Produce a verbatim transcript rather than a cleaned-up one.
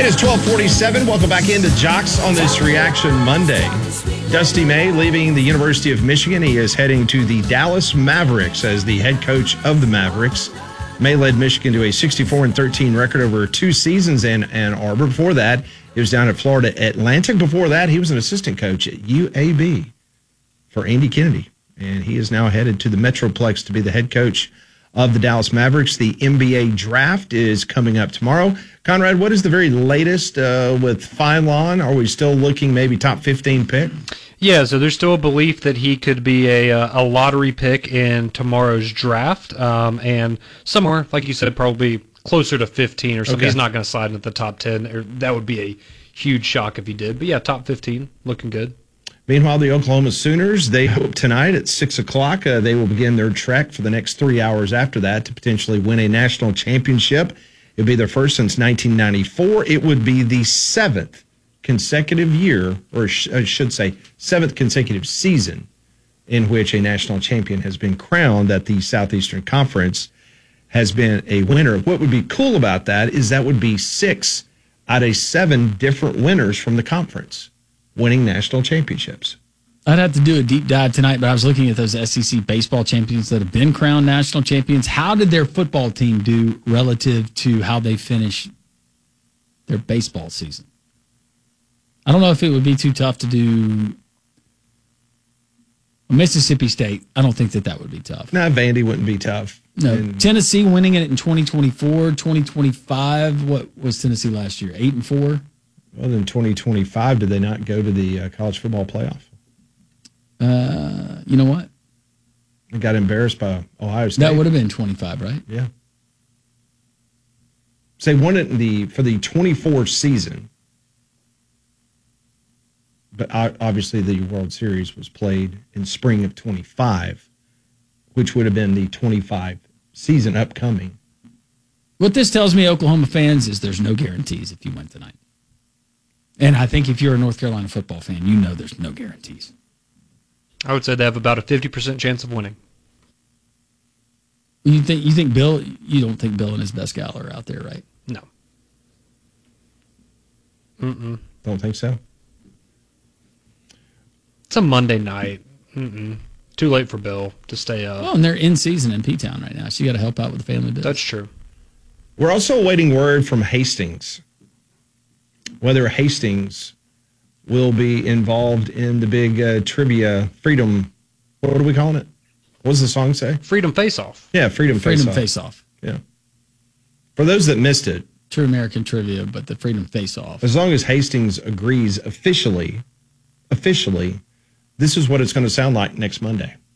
is twelve forty-seven. Welcome back into Jocks on this Reaction Monday. Dusty May leaving the University of Michigan. He is heading to the Dallas Mavericks as the head coach of the Mavericks. May led Michigan to a sixty-four and thirteen record over two seasons in Ann Arbor. Before that, he was down at Florida Atlantic. Before that, he was an assistant coach at U A B for Andy Kennedy. And he is now headed to the Metroplex to be the head coach of the Dallas Mavericks. The N B A draft is coming up tomorrow. Conrad, what is the very latest uh, with Philon? Are we still looking maybe top fifteen pick? Yeah, so there's still a belief that he could be a a lottery pick in tomorrow's draft, um, and somewhere, like you said, probably closer to fifteen or something. Okay. He's not going to slide into the top ten. Or that would be a huge shock if he did. But yeah, top fifteen, looking good. Meanwhile, the Oklahoma Sooners, they hope tonight at six o'clock uh, they will begin their trek for the next three hours after that to potentially win a national championship. It would be their first since nineteen ninety-four. It would be the seventh consecutive year, or sh- I should say seventh consecutive season, in which a national champion has been crowned that the Southeastern Conference has been a winner. What would be cool about that is that would be six out of seven different winners from the conference winning national championships. I'd have to do a deep dive tonight, but I was looking at those S E C baseball champions that have been crowned national champions. How did their football team do relative to how they finished their baseball season? I don't know if it would be too tough to do Mississippi State. I don't think that that would be tough. No, Vandy wouldn't be tough. No, and Tennessee winning it in twenty twenty-four, twenty twenty-five. What was Tennessee last year? Eight and four? Well, in twenty twenty-five, did they not go to the uh, college football playoff? Uh, you know what? They got embarrassed by Ohio State. That would have been twenty-five, right? Yeah. So they won it in the for the twenty-four season, but obviously the World Series was played in spring of twenty-five, which would have been the twenty-five season upcoming. What this tells me, Oklahoma fans, is there's no guarantees if you win tonight. And I think if you're a North Carolina football fan, you know there's no guarantees. I would say they have about a fifty percent chance of winning. You think you think Bill? You don't think Bill and his best gal are out there, right? No. Mm-mm. Don't think so. It's a Monday night. Mm-mm. Too late for Bill to stay up. Well, and they're in season in P-Town right now, so you got to help out with the family business. That's true. We're also awaiting word from Hastings whether Hastings will be involved in the big uh, trivia freedom. What are we calling it? What does the song say? Freedom Face Off. Yeah, Freedom, Freedom Face Off. Face Off. Yeah. For those that missed it, True American Trivia, but the Freedom Face Off. As long as Hastings agrees officially, officially, this is what it's going to sound like next Monday.